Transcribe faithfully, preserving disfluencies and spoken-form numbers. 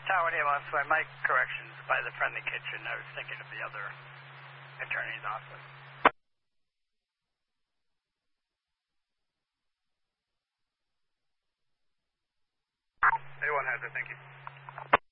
Howard Amos, my corrections by the friendly kitchen. I was thinking of the other attorney's office. A one has it, thank you.